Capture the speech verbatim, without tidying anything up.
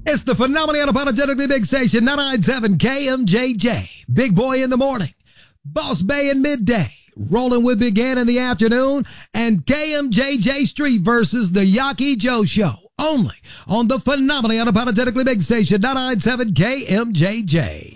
It's the phenomenally unapologetically big station, ninety-nine point seven K M J J. Big Boy in the morning, Boss Bay in midday, Rolling with Big Ann in the afternoon, and K M J J Street versus the Yaki Joe Show. Only on the phenomenally unapologetically big station, ninety-nine point seven K M J J.